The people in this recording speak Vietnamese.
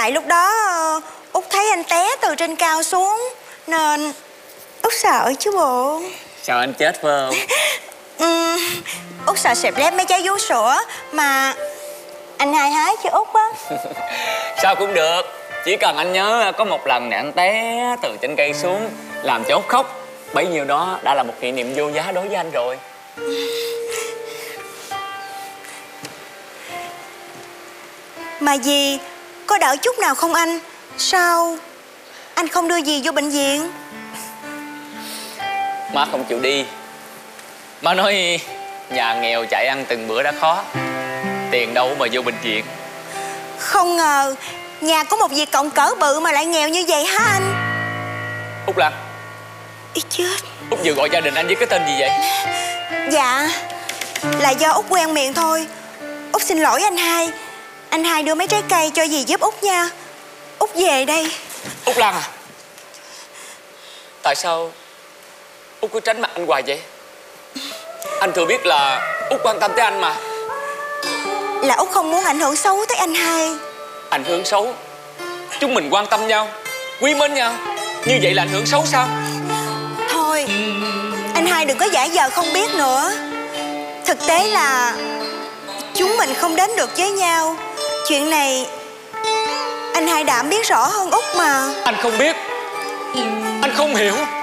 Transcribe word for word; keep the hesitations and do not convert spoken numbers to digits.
Tại lúc đó Út thấy anh té từ trên cao xuống nên Út sợ chứ bộ. Sao anh chết phải không? ừ, Út sợ xẹp lép mấy trái vú sữa mà anh Hai hái cho Út á. Sao cũng được. Chỉ cần anh nhớ có một lần này anh té từ trên cây xuống làm cho Út khóc, bấy nhiêu đó đã là một kỷ niệm vô giá đối với anh rồi. Mà dì có đỡ chút nào không anh? Sao anh không đưa dì vô bệnh viện? Má không chịu đi. Má nói nhà nghèo chạy ăn từng bữa đã khó, tiền đâu mà vô bệnh viện. Không ngờ nhà có một việc cộng cỡ bự mà lại nghèo như vậy hả anh? Út Lan, Ý chết. Út vừa gọi gia đình anh với cái tên gì vậy? Dạ là do Út quen miệng thôi. Út xin lỗi anh Hai. Anh Hai đưa mấy trái cây cho dì giúp Út nha. Út về đây. Út Lan à, tại sao Út cứ tránh mặt anh hoài vậy? Anh thừa biết là Út quan tâm tới anh mà. Là Út không muốn ảnh hưởng xấu tới anh Hai. Ảnh hưởng xấu? Chúng mình quan tâm nhau, quý mến nhau, như vậy là ảnh hưởng xấu sao? Thôi anh Hai đừng có giả vờ không biết nữa. Thực tế là chúng mình không đến được với nhau. Chuyện này anh Hai Đảm biết rõ hơn Út mà. Anh không biết, anh không hiểu.